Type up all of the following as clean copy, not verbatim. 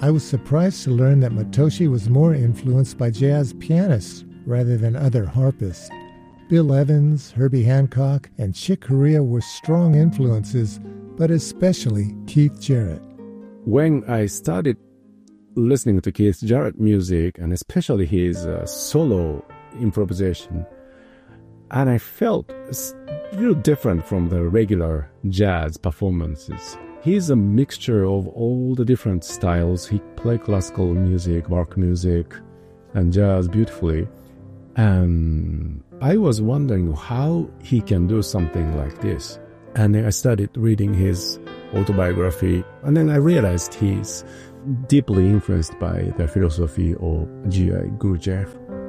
I was surprised to learn that Matoshi was more influenced by jazz pianists rather than other harpists. Bill Evans, Herbie Hancock, and Chick Corea were strong influences, but especially Keith Jarrett. When I started listening to Keith Jarrett music, and especially his solo improvisation, and I felt it's real different from the regular jazz performances. He's a mixture of all the different styles. He plays classical music, rock music, and jazz beautifully. And I was wondering how he can do something like this. And then I started reading his autobiography, and then I realized he's deeply influenced by the philosophy of G.I. Gurdjieff.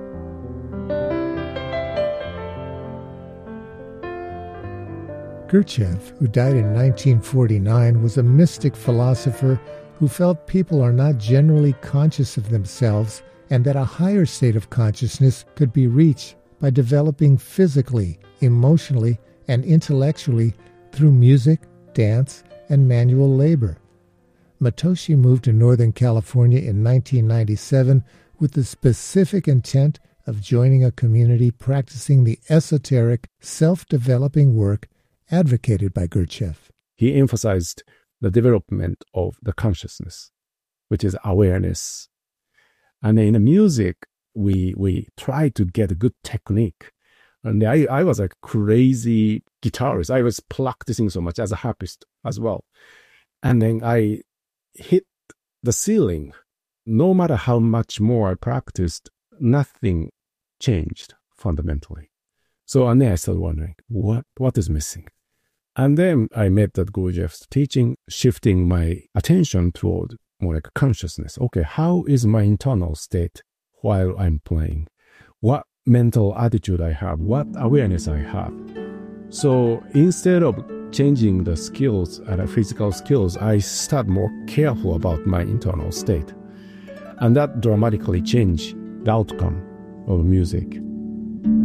Gurdjieff, who died in 1949, was a mystic philosopher who felt people are not generally conscious of themselves and that a higher state of consciousness could be reached by developing physically, emotionally, and intellectually through music, dance, and manual labor. Matoshi moved to Northern California in 1997 with the specific intent of joining a community practicing the esoteric, self-developing work advocated by Gurdjieff. He emphasized the development of the consciousness, which is awareness. And in the music, we try to get a good technique. And I was a crazy guitarist. I was practicing so much as a harpist as well. And then I hit the ceiling. No matter how much more I practiced, nothing changed fundamentally. So and then I started wondering, what is missing? And then I met that Gurdjieff's teaching, shifting my attention toward more like consciousness. Okay, how is my internal state while I'm playing? What mental attitude I have? What awareness I have? So instead of changing the skills, physical skills, I start more careful about my internal state. And that dramatically changed the outcome of music.